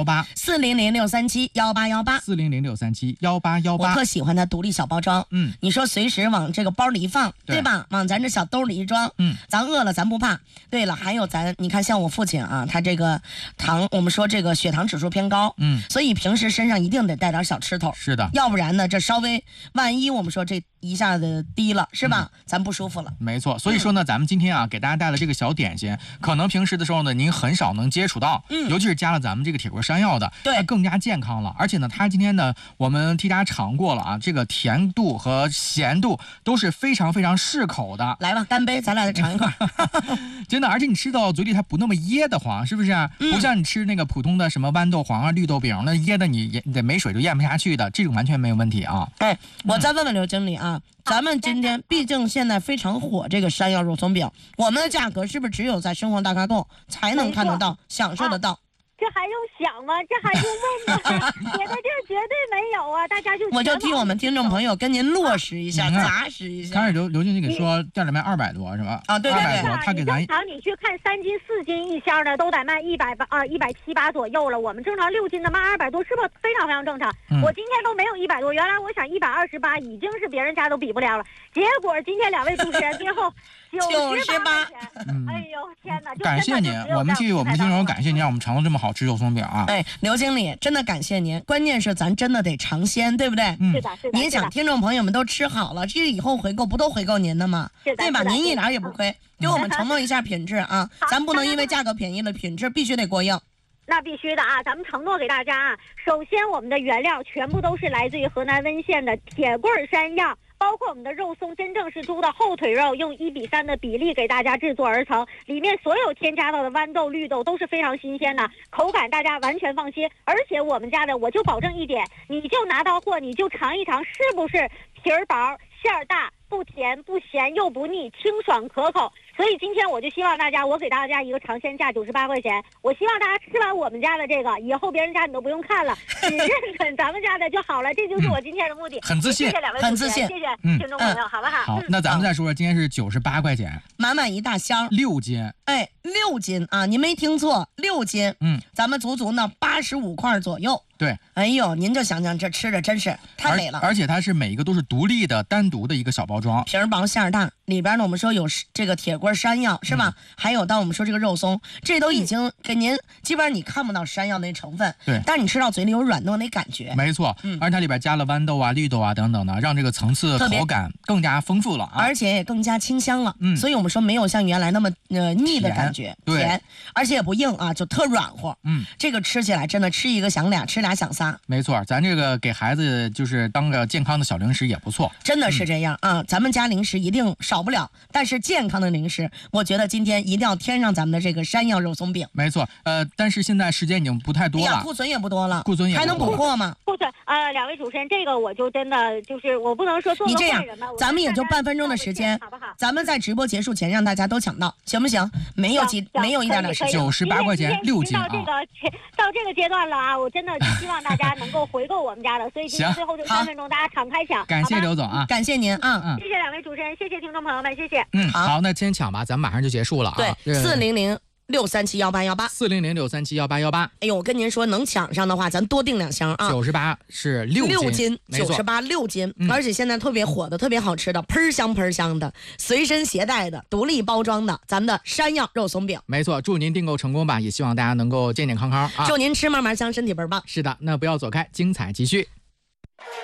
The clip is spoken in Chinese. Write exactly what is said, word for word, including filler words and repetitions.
八， 四零零六三七幺八幺八， 四零零六三七幺八幺八。 我特喜欢它独立小包装， 嗯， 你说随时往这个包里一放， 对, 对吧？往咱这小兜里一装， 嗯， 咱饿了咱不怕。对了，还有咱，你看像我父亲啊，他这个糖，我们说这个血糖指数偏高， 嗯， 所以平时身上一定得带点小吃头， 是的， 要不然呢，这稍微万一我们说这一下子低了，是吧？嗯、咱不舒服了。 没错，所以说呢，嗯、咱们今天啊，给大家带了这个小点心，可能平时的时候呢，您很少能接触到， 嗯， 尤其是加了咱们这个铁棍山药的， 对， 它更加健康了。而且呢，它今天呢，我们替大家尝过了啊，这个甜度和咸度都是非常非常适口的。 来吧，干杯，咱俩再尝一块。 真的，而且你吃到嘴里它不那么噎得慌，是不是？ 嗯、 不像你吃那个普通的什么豌豆黄啊、绿豆饼，那噎的你得没水都咽不下去的，这种完全没有问题啊。 哎，我再问问刘经理啊。嗯，咱们今天毕竟现在非常火这个山药肉松饼，我们的价格是不是只有在生活大咖购才能看得到、享受得到？ 这还用想吗？这还用问吗？别的地儿绝对没有啊！大家就我就替我们听众朋友跟您落实一下、砸实一下。 刚才刘刘经理给说店里卖二百多是吧？ 啊，对对对， 二百多，他给咱正常你去看三斤四斤一箱的都得卖一百八啊一百七八左右了。我们正常六斤的卖二百多，是不是非常非常正常？ 嗯、 我今天都没有一百多，原来我想一百二十八已经是别人家都比不了了。结果今天两位主持人最后九十八，哎呦天哪！ 感谢您，我们替我们听众感谢您，让我们尝到这么好吃肉松饼啊！ 哎，刘经理，真的感谢您。关键是咱真的得尝鲜，对不对？ 嗯， 是的，是的。 您想，听众朋友们都吃好了，这以后回购不都回购您的吗？ 是的， 对吧？您一点也不亏，给我们承诺一下品质啊！咱不能因为价格便宜了，品质必须得过硬。 那必须的啊！咱们承诺给大家啊，首先我们的原料全部都是来自于河南温县的铁棍山药。包括我们的肉松真正是猪的后腿肉，用一比三的比例给大家制作而成，里面所有添加到的豌豆、绿豆都是非常新鲜的，口感大家完全放心。而且我们家的，我就保证一点，你就拿到货，你就尝一尝，是不是皮儿薄、馅儿大，不甜不咸又不腻，清爽可口。所以今天我就希望大家，我给大家一个尝鲜价九十八块钱，我希望大家吃完我们家的这个以后，别人家你都不用看了，只认准咱们家的就好了。这就是我今天的目的。 嗯、很自信， 谢谢两位很自信， 谢谢听众朋友，嗯、好不好？ 好，那咱们再说说，今天是九十八块钱， 满满一大箱， 六斤。 哎，六斤啊！您没听错，六斤。 嗯， 咱们足足呢八十五块左右。 对， 哎呦，您就想想，这吃的真是太美了。 而, 而且它是每一个都是独立的、单独的一个小包装， 皮儿薄馅儿大，里边呢我们说有这个铁棍山药是吧？嗯、还有到我们说这个肉松，这都已经给您，基本上你看不到山药那成分， 对， 但是你吃到嘴里有软糯那感觉。 没错，嗯，而且它里边加了豌豆啊、绿豆啊等等的，让这个层次口感更加丰富了啊， 而且也更加清香了。 嗯， 所以我们说没有像原来那么呃腻的感觉， 对， 甜，而且也不硬啊，就特软和。 嗯， 这个吃起来真的吃一个想俩，吃俩想仨。 没错。咱这个给孩子就是当个健康的小零食也不错， 真的是这样、嗯、啊！咱们家零食一定少不了，但是健康的零食，我觉得今天一定要添上咱们的这个山药肉松饼。 没错，呃，但是现在时间已经不太多了， 哎、库存也不多了， 库存也还能补货吗？ 库存呃，两位主持人，这个我就真的就是我不能说做个坏人吧。 咱们也就半分钟的时间， 好不好？ 咱们在直播结束前让大家都抢到，行不行？没有几，没有一点点时间， 九十八块钱六斤啊！ 到这个到这个阶段了啊，我真的希望大家能够回购我们家的。所以今天最后这三分钟，大家敞开抢。 感谢刘总啊， 感谢您啊， 嗯， 谢谢两位主持人，谢谢听众朋友们，谢谢。 嗯，好，那先抢吧，咱们马上就结束了啊。 对，四零零六三七幺八幺八， 四零零六三七幺八幺八。 哎呦，我跟您说，能抢上的话，咱多订两箱啊。 九十八是六斤， 六斤，九十八六斤、嗯，而且现在特别火的、特别好吃的、喷香喷香的、随身携带的、独立包装的，咱们的山药肉松饼。 没错，祝您订购成功吧，也希望大家能够健健康康啊！ 祝您吃嘛嘛香，身体倍儿棒。 是的，那不要走开，精彩继续。